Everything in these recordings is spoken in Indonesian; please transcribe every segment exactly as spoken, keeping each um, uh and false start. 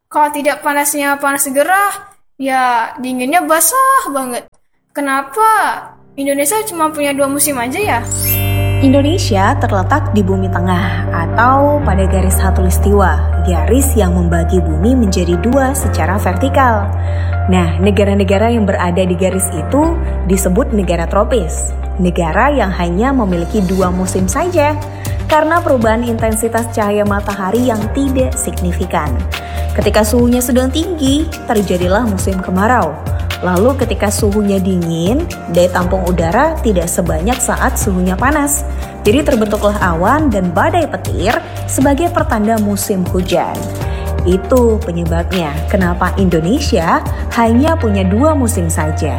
Kalau tidak panasnya panas gerah, ya dinginnya basah banget. Kenapa Indonesia cuma punya dua musim aja ya? Indonesia terletak di bumi tengah atau pada garis khatulistiwa, garis yang membagi bumi menjadi dua secara vertikal. Nah, negara-negara yang berada di garis itu disebut negara tropis, negara yang hanya memiliki dua musim saja karena perubahan intensitas cahaya matahari yang tidak signifikan. Ketika suhunya sedang tinggi, terjadilah musim kemarau. Lalu ketika suhunya dingin, daya tampung udara tidak sebanyak saat suhunya panas. Jadi terbentuklah awan dan badai petir sebagai pertanda musim hujan. Itu penyebabnya kenapa Indonesia hanya punya dua musim saja.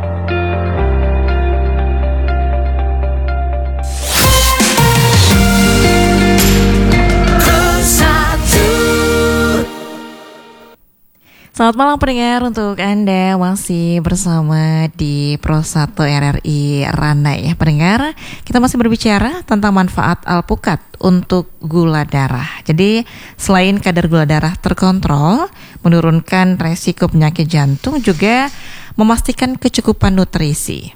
Selamat malam pendengar, untuk Anda masih bersama di Pro satu R R I Ranai ya pendengar. Kita masih berbicara tentang manfaat alpukat untuk gula darah. Jadi selain kadar gula darah terkontrol, menurunkan resiko penyakit jantung, juga memastikan kecukupan nutrisi.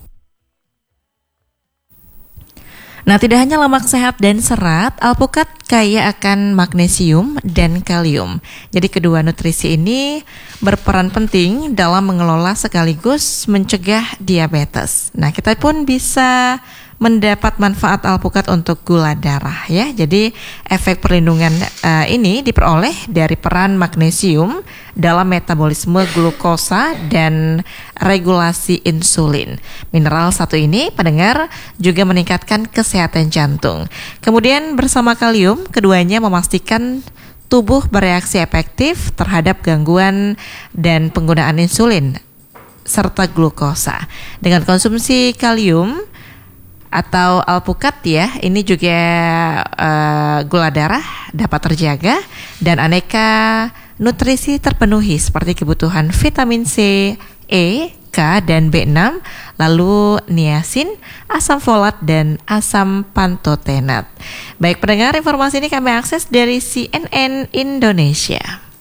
Nah, tidak hanya lemak sehat dan serat, alpukat kaya akan magnesium dan kalium. Jadi kedua nutrisi ini berperan penting dalam mengelola sekaligus mencegah diabetes. Nah, kita pun bisa mendapat manfaat alpukat untuk gula darah ya. Jadi efek perlindungan uh, ini diperoleh dari peran magnesium dalam metabolisme glukosa dan regulasi insulin. Mineral satu ini pendengar juga meningkatkan kesehatan jantung. Kemudian bersama kalium, keduanya memastikan tubuh bereaksi efektif terhadap gangguan dan penggunaan insulin serta glukosa. Dengan konsumsi kalium atau alpukat ya, ini juga uh, gula darah dapat terjaga dan aneka nutrisi terpenuhi seperti kebutuhan vitamin C, E, K, dan B enam, lalu niacin, asam folat, dan asam pantotenat. Baik pendengar, informasi ini kami akses dari C N N Indonesia.